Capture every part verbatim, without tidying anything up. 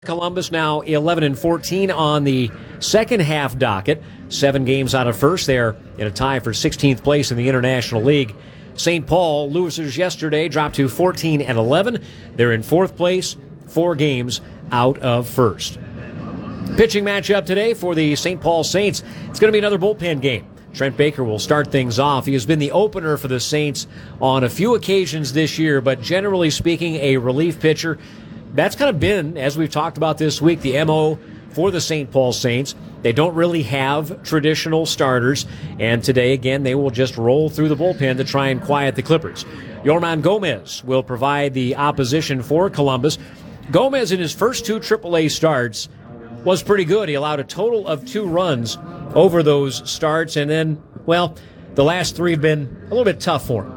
Columbus now eleven and fourteen on the second half docket. Seven games out of first. They're in a tie for sixteenth place in the International League. Saint Paul, losers yesterday, dropped to fourteen and eleven. They're in fourth place, four games out of first. Pitching matchup today for the Saint Paul Saints. It's going to be another bullpen game. Trent Baker will start things off. He has been the opener for the Saints on a few occasions this year, but generally speaking, a relief pitcher. That's kind of been, as we've talked about this week, the M O for the Saint Paul Saints. They don't really have traditional starters, and today, again, they will just roll through the bullpen to try and quiet the Clippers. Yorman Gomez will provide the opposition for Columbus. Gomez, in his first two triple A starts, was pretty good. He allowed a total of two runs over those starts, and then, well, the last three have been a little bit tough for him.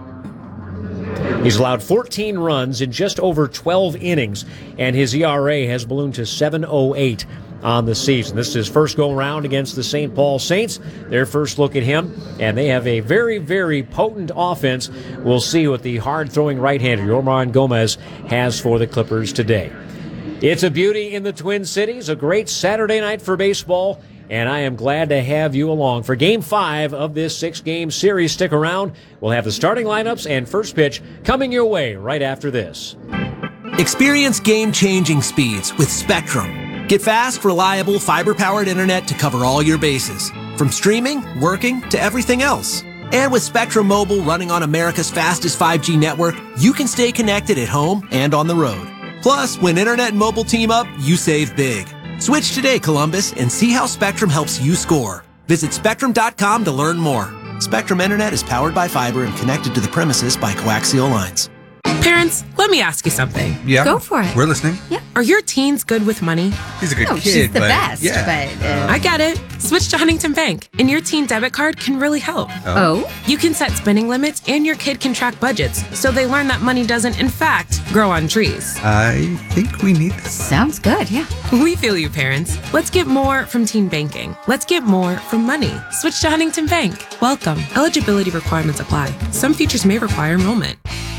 He's allowed fourteen runs in just over twelve innings, and his E R A has ballooned to seven oh eight on the season. This is his first go-around against the Saint Paul Saints. Their first look at him, and they have a very, very potent offense. We'll see what the hard-throwing right-hander, Yorman Gomez, has for the Clippers today. It's a beauty in the Twin Cities, a great Saturday night for baseball, and I am glad to have you along for Game five of this six-game series. Stick around. We'll have the starting lineups and first pitch coming your way right after this. Experience game-changing speeds with Spectrum. Get fast, reliable, fiber-powered internet to cover all your bases, from streaming, working, to everything else. And with Spectrum Mobile running on America's fastest five G network, you can stay connected at home and on the road. Plus, when internet and mobile team up, you save big. Switch today, Columbus, and see how Spectrum helps you score. Visit Spectrum dot com to learn more. Spectrum Internet is powered by fiber and connected to the premises by coaxial lines. Parents, let me ask you something. Yeah. Go for it. We're listening. Yeah. Are your teens good with money? He's a good Oh, kid. she's the but best, Yeah. but... Uh, I get it. Switch to Huntington Bank, and your teen debit card can really help. oh? You can set spending limits, and your kid can track budgets, so they learn that money doesn't, in fact, grow on trees. I think we need this. Sounds good, yeah. We feel you, parents. Let's get more from teen banking. Let's get more from money. Switch to Huntington Bank. Welcome. Eligibility requirements apply. Some features may require enrollment.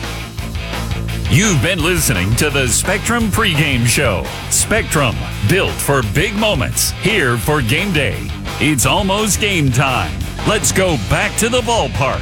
You've been listening to the Spectrum pregame show. Spectrum, built for big moments, here for game day. It's almost game time. Let's go back to the ballpark.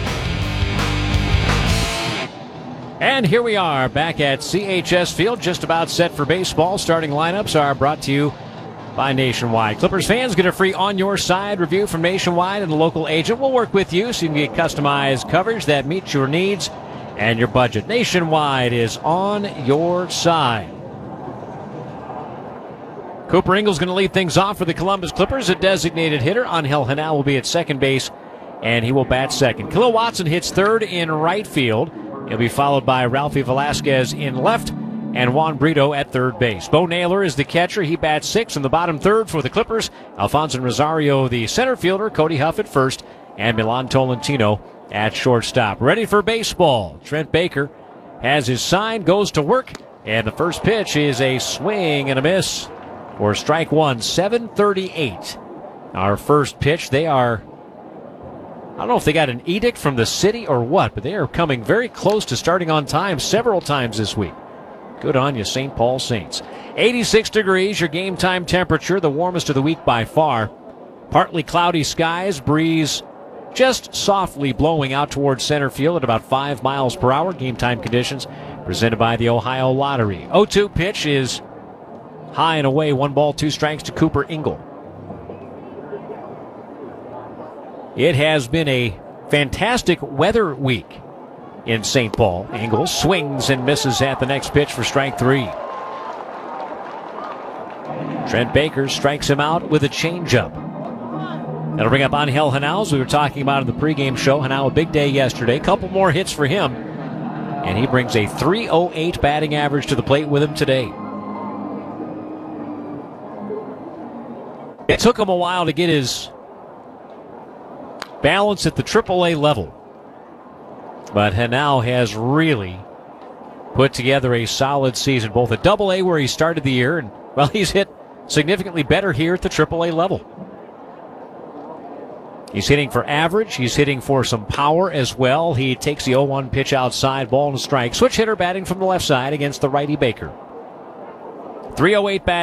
And here we are back at C H S Field, just about set for baseball. Starting lineups are brought to you by Nationwide. Clippers fans, get a free On Your Side review from Nationwide and the local agent. We'll work with you so you can get customized coverage that meets your needs and your budget. Nationwide is on your side. Cooper Ingles going to lead things off for the Columbus Clippers. A designated hitter. Angel Henao will be at second base, and he will bat second. Khalil Watson hits third in right field. He'll be followed by Ralphie Velasquez in left, and Juan Brito at third base. Bo Naylor is the catcher. He bats sixth in the bottom third for the Clippers. Alfonso Rosario, the center fielder. Cody Huff at first, and Milan Tolentino at shortstop. Ready for baseball. Trent Baker has his sign, goes to work, and the first pitch is a swing and a miss for strike one. seven thirty-eight. Our first pitch. They are, I don't know if they got an edict from the city or what, but they are coming very close to starting on time several times this week. Good on you, Saint Paul Saints. eighty-six degrees, your game time temperature, the warmest of the week by far. Partly cloudy skies, breeze just softly blowing out towards center field at about five miles per hour. Game time conditions presented by the Ohio Lottery. oh two pitch is high and away. One ball, two strikes to Cooper Ingle. It has been a fantastic weather week in Saint Paul. Ingle swings and misses at the next pitch for strike three. Trent Baker strikes him out with a changeup. That'll bring up Angel Henao, as we were talking about in the pregame show. Henao, a big day yesterday. Couple more hits for him. And he brings a three oh eight batting average to the plate with him today. It took him a while to get his balance at the triple A level. But Henao has really put together a solid season, both at double A where he started the year, and, well, he's hit significantly better here at the triple A level. He's hitting for average. He's hitting for some power as well. He takes the oh one pitch outside, ball and a strike. Switch hitter batting from the left side against the righty Baker. three oh eight bad.